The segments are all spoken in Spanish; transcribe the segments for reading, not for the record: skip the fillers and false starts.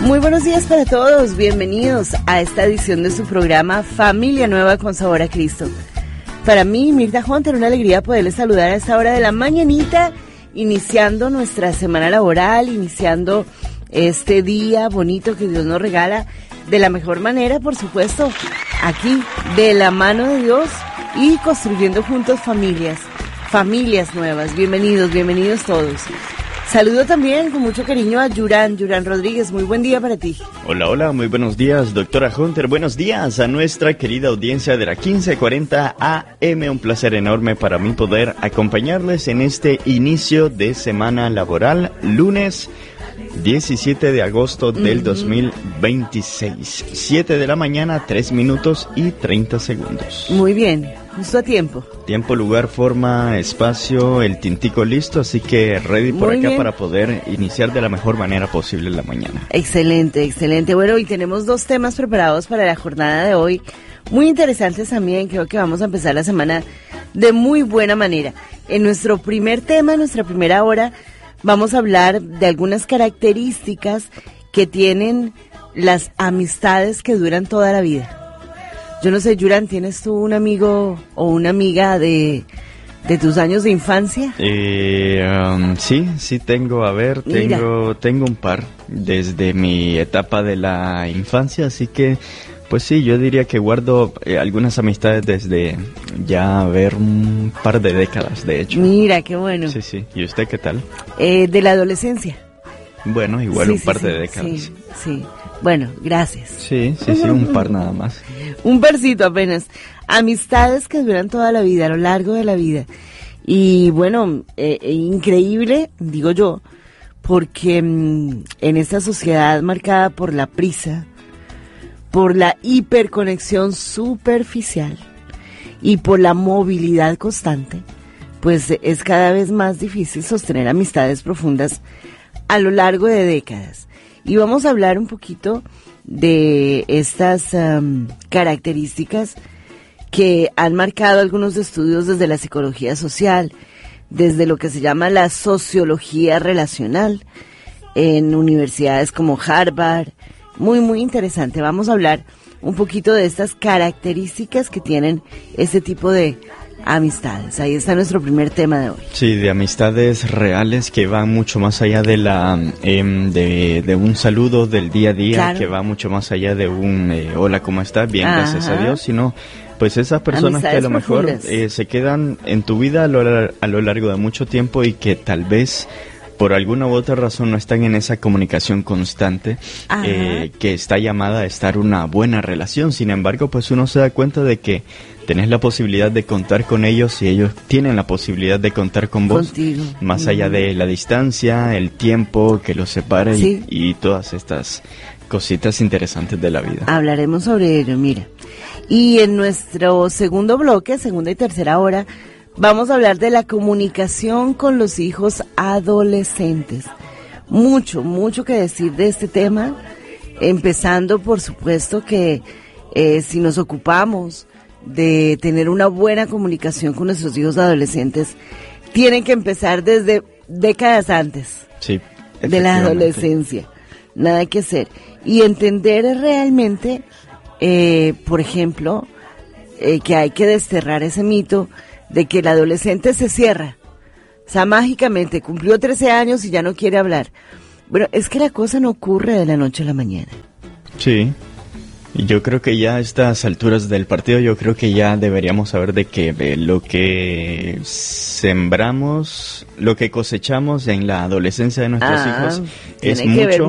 Muy buenos días para todos, bienvenidos a esta edición de su programa Familia Nueva con Sabor a Cristo. Para mí, Mirta Hunter, una alegría poderles saludar a esta hora de la mañanita, iniciando nuestra semana laboral, iniciando este día bonito que Dios nos regala de la mejor manera, por supuesto, aquí, de la mano de Dios y construyendo juntos familias nuevas. Bienvenidos todos. Saludo también con mucho cariño a Yuran Rodríguez, muy buen día para ti. Hola, muy buenos días, doctora Hunter, buenos días a nuestra querida audiencia de la 1540 AM, un placer enorme para mí poder acompañarles en este inicio de semana laboral, lunes 17 de agosto del 2026, 7 de la mañana, 3 minutos y 30 segundos. Muy bien, justo a tiempo. Tiempo, lugar, forma, espacio, el tintico listo, así que ready por acá para poder iniciar de la mejor manera posible la mañana. Excelente. Bueno, hoy tenemos 2 temas preparados para la jornada de hoy, muy interesantes también. Creo que vamos a empezar la semana de muy buena manera. En nuestro primer tema, en nuestra primera hora, vamos a hablar de algunas características que tienen las amistades que duran toda la vida. Yo no sé, Yuran, ¿tienes tú un amigo o una amiga de tus años de infancia? Sí tengo, tengo un par desde mi etapa de la infancia, así que pues sí, yo diría que guardo algunas amistades desde ya un par de décadas, de hecho. Mira, qué bueno. Sí. ¿Y usted qué tal? De la adolescencia. Bueno, igual un par de décadas. Sí. Bueno, gracias. Sí, un par nada más. Un parcito apenas. Amistades que duran toda la vida, a lo largo de la vida. Y bueno, increíble, digo yo, porque en esta sociedad marcada por la prisa, por la hiperconexión superficial y por la movilidad constante, pues es cada vez más difícil sostener amistades profundas a lo largo de décadas. Y vamos a hablar un poquito de estas características que han marcado algunos estudios desde la psicología social, desde lo que se llama la sociología relacional, en universidades como Harvard. Muy interesante. Vamos a hablar un poquito de estas características que tienen este tipo de amistades. Ahí está nuestro primer tema de hoy. Sí, de amistades reales que van mucho más allá de de un saludo del día a día, claro, que va mucho más allá de un hola, ¿cómo estás? Bien, gracias a Dios, sino pues esas personas amistades que a lo mejor se quedan en tu vida a lo largo de mucho tiempo y que tal vez por alguna u otra razón no están en esa comunicación constante que está llamada a estar una buena relación. Sin embargo, pues uno se da cuenta de que tenés la posibilidad de contar con ellos y ellos tienen la posibilidad de contar con vos. Contigo. Más allá de la distancia, el tiempo que los separa y todas estas cositas interesantes de la vida. Hablaremos sobre ello, mira. Y en nuestro segundo bloque, segunda y tercera hora, vamos a hablar de la comunicación con los hijos adolescentes. Mucho que decir de este tema, empezando por supuesto que si nos ocupamos de tener una buena comunicación con nuestros hijos adolescentes, tienen que empezar desde décadas antes de la adolescencia. Nada que hacer. Y entender realmente, por ejemplo, que hay que desterrar ese mito de que el adolescente se cierra, o sea, mágicamente cumplió 13 años y ya no quiere hablar. Bueno, es que la cosa no ocurre de la noche a la mañana. Sí, y yo creo que ya a estas alturas del partido, yo creo que ya deberíamos saber de que lo que sembramos, lo que cosechamos en la adolescencia de nuestros hijos es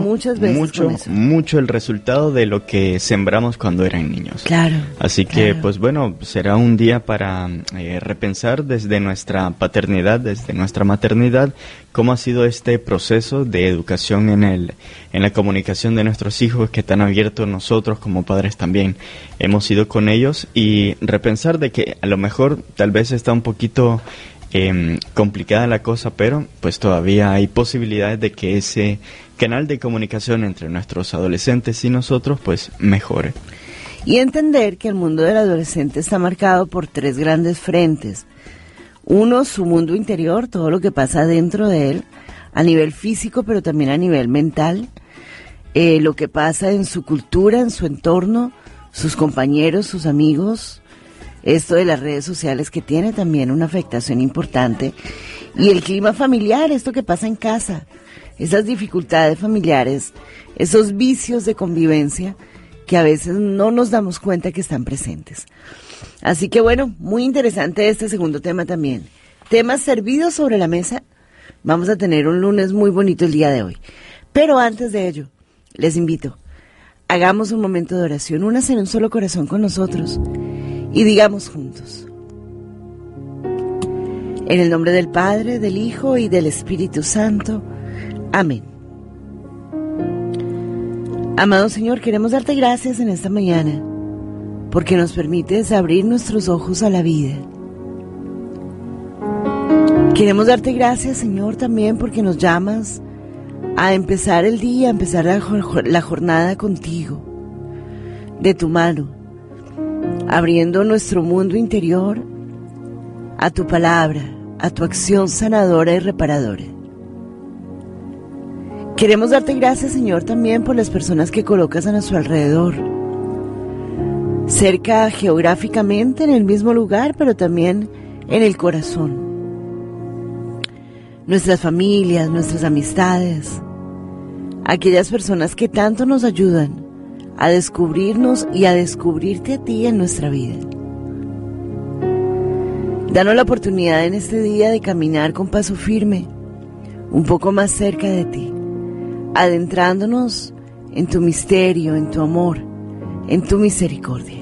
mucho el resultado de lo que sembramos cuando eran niños. Claro. Así que, pues bueno, será un día para repensar desde nuestra paternidad, desde nuestra maternidad, cómo ha sido este proceso de educación en la comunicación de nuestros hijos, que tan abiertos nosotros como padres también hemos ido con ellos, y repensar de que a lo mejor tal vez está un poquito complicada la cosa, pero pues todavía hay posibilidades de que ese canal de comunicación entre nuestros adolescentes y nosotros pues mejore. Y entender que el mundo del adolescente está marcado por 3 grandes frentes. Uno, su mundo interior, todo lo que pasa dentro de él, a nivel físico, pero también a nivel mental. lo que pasa en su cultura, en su entorno, sus compañeros, sus amigos. Esto de las redes sociales que tiene también una afectación importante. Y el clima familiar, esto que pasa en casa, esas dificultades familiares, esos vicios de convivencia que a veces no nos damos cuenta que están presentes. Así que bueno, muy interesante este segundo tema también. Temas servidos sobre la mesa. Vamos a tener un lunes muy bonito el día de hoy. Pero antes de ello, les invito, hagamos un momento de oración, únanse en un solo corazón con nosotros y digamos juntos: en el nombre del Padre, del Hijo y del Espíritu Santo. Amén. Amado Señor, queremos darte gracias en esta mañana porque nos permites abrir nuestros ojos a la vida. Queremos darte gracias, Señor, también porque nos llamas a empezar el día, a empezar la jornada contigo, de tu mano, abriendo nuestro mundo interior a tu palabra, a tu acción sanadora y reparadora. Queremos darte gracias, Señor, también por las personas que colocas a nuestro alrededor, cerca geográficamente en el mismo lugar, pero también en el corazón. Nuestras familias, nuestras amistades, aquellas personas que tanto nos ayudan a descubrirnos y a descubrirte a ti en nuestra vida. Danos la oportunidad en este día de caminar con paso firme, un poco más cerca de ti, adentrándonos en tu misterio, en tu amor, en tu misericordia.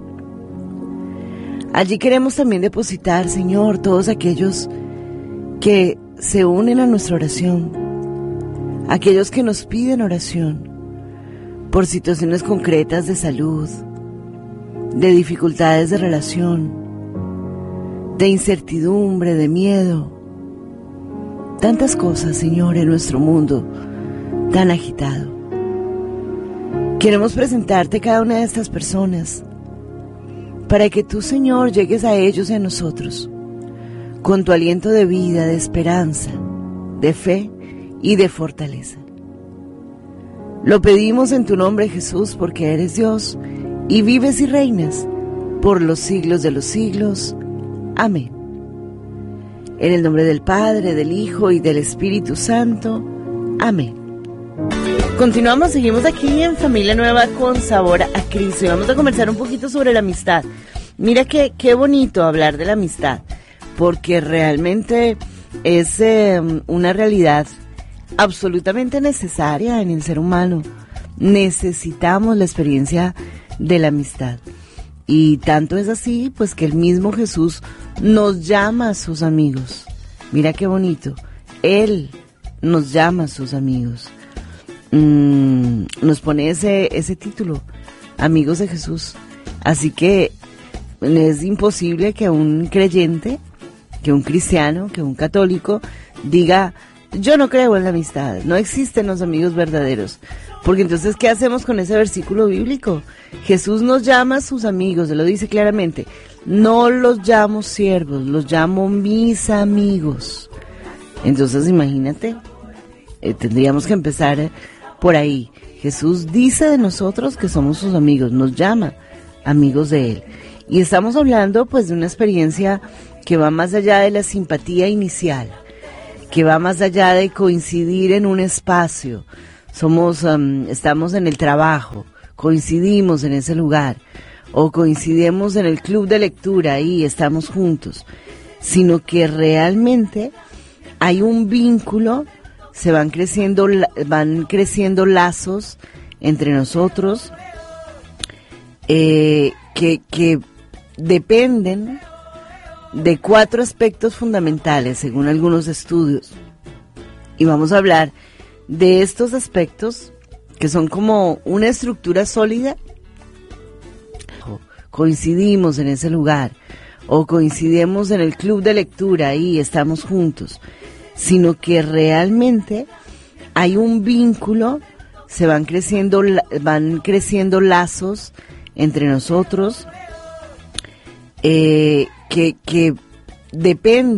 Allí queremos también depositar, Señor, todos aquellos que se unen a nuestra oración, aquellos que nos piden oración por situaciones concretas de salud, de dificultades de relación, de incertidumbre, de miedo, tantas cosas, Señor, en nuestro mundo tan agitado. Queremos presentarte cada una de estas personas para que tú, Señor, llegues a ellos y a nosotros con tu aliento de vida, de esperanza, de fe y de fortaleza. Lo pedimos en tu nombre, Jesús, porque eres Dios y vives y reinas por los siglos de los siglos. Amén. En el nombre del Padre, del Hijo y del Espíritu Santo. Amén. Continuamos, seguimos aquí en Familia Nueva con Sabor a Cristo y vamos a conversar un poquito sobre la amistad. Mira qué bonito hablar de la amistad, porque realmente es una realidad absolutamente necesaria en el ser humano. Necesitamos la experiencia de la amistad. Y tanto es así, pues que el mismo Jesús nos llama a sus amigos. Mira qué bonito. Él nos llama a sus amigos. Nos pone ese título, amigos de Jesús. Así que es imposible que un creyente, que un cristiano, que un católico diga: yo no creo en la amistad, no existen los amigos verdaderos. Porque entonces, ¿qué hacemos con ese versículo bíblico? Jesús nos llama a sus amigos, se lo dice claramente. No los llamo siervos, los llamo mis amigos. Entonces, imagínate, tendríamos que empezar por ahí. Jesús dice de nosotros que somos sus amigos, nos llama amigos de Él. Y estamos hablando pues de una experiencia que va más allá de la simpatía inicial, que va más allá de coincidir en un espacio. Estamos en el trabajo, coincidimos en ese lugar, o coincidimos en el club de lectura y estamos juntos, sino que realmente hay un vínculo, van creciendo lazos entre nosotros que dependen de 4 aspectos fundamentales según algunos estudios. Y vamos a hablar de estos aspectos que son como una estructura sólida. Coincidimos en ese lugar o coincidimos en el club de lectura y estamos juntos, sino que realmente hay un vínculo, van creciendo lazos entre nosotros que dependen